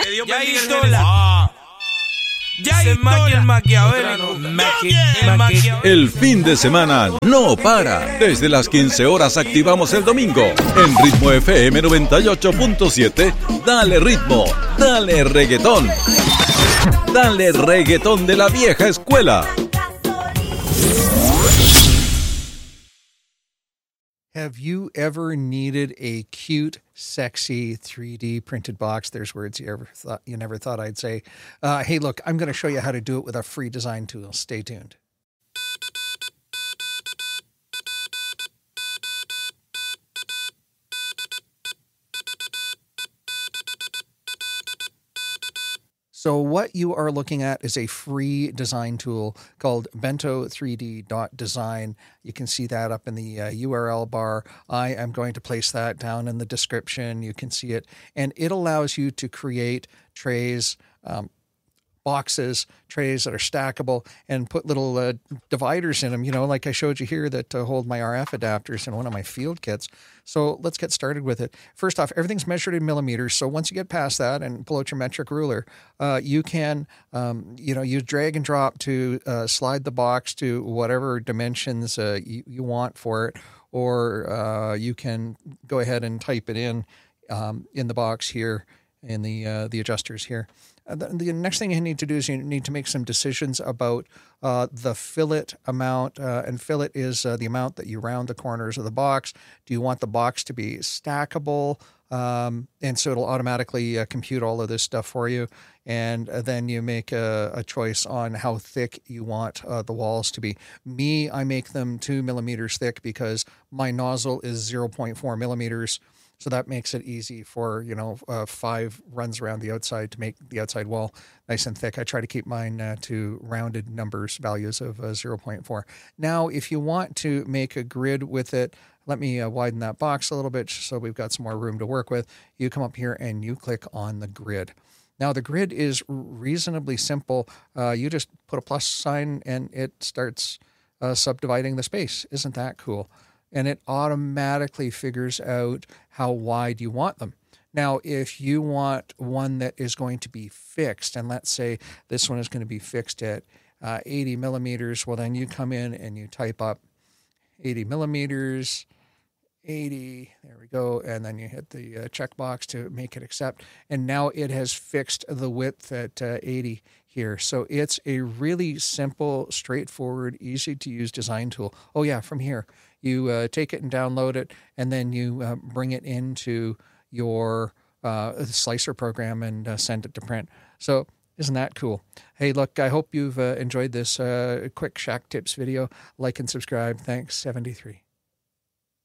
Que Dios Ya bendiga el hizo Génesis. Ya Ese hizo Maki el la... maquiavélico. El fin de semana no para. Desde las 15 horas activamos el domingo. En Ritmo FM 98.7, dale ritmo, dale reggaetón. Dale reggaetón de la vieja escuela. Have you ever needed a cute, sexy 3D printed box? There's words you never thought I'd say. Hey, look, I'm going to show you how to do it with a free design tool. Stay tuned. So what you are looking at is a free design tool called bento3d.design. You can see that up in the URL bar. I am going to place that down in the description. You can see it. And it allows you to create trays, boxes, trays that are stackable, and put little dividers in them, you know, like I showed you here that hold my RF adapters in one of my field kits. So let's get started with it. First off, everything's measured in millimeters. So once you get past that and pull out your metric ruler, you can, you drag and drop to slide the box to whatever dimensions you want for it, or you can go ahead and type it in the box here in the adjusters here. The next thing you need to do is you need to make some decisions about the fillet amount. And fillet is the amount that you round the corners of the box. Do you want the box to be stackable? And so it'll automatically compute all of this stuff for you. And then you make a choice on how thick you want the walls to be. Me, I make them 2 millimeters thick because my nozzle is 0.4 millimeters. So that makes it easy for, 5 runs around the outside to make the outside wall nice and thick. I try to keep mine to rounded values of 0.4. Now, if you want to make a grid with it, let me widen that box a little bit so we've got some more room to work with. You come up here and you click on the grid. Now, the grid is reasonably simple. You just put a plus sign and it starts subdividing the space. Isn't that cool? And it automatically figures out how wide you want them. Now, if you want one that is going to be fixed, and let's say this one is going to be fixed at 80 millimeters, well, then you come in and you type up 80 millimeters, 80, there we go, and then you hit the checkbox to make it accept. And now it has fixed the width at 80 here. So it's a really simple, straightforward, easy-to-use design tool. Oh, yeah, from here. You take it and download it, and then you bring it into your slicer program and send it to print. So isn't that cool? Hey, look, I hope you've enjoyed this quick Shack Tips video. Like and subscribe. Thanks, 73.